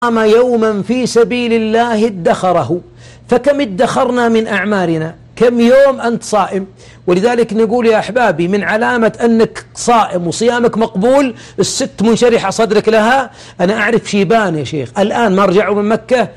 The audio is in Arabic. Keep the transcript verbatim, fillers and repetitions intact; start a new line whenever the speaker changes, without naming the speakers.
قام يوما في سبيل الله ادخره. فكم ادخرنا من أعمارنا؟ كم يوم أنت صائم؟ ولذلك نقول يا أحبابي من علامة أنك صائم وصيامك مقبول الست منشرحة صدرك لها. أنا أعرف شيبان يا شيخ الآن ما رجعوا من مكة